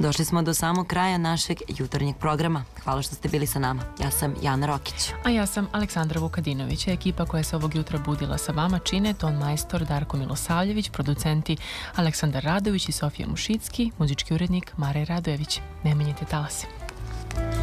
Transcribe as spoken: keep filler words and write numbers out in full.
Došli smo do samog kraja našeg jutarnjeg programa. Hvala što ste bili sa nama. Ja sam Jana Rokić. A ja sam Aleksandra Vukadinović. Ekipa koja se ovog jutra budila sa vama čine ton majstor Darko Milosavljević, producenti Aleksandar Radović i Sofija Mušicki, muzički urednik Mare Radojević. Ne menjajte talase.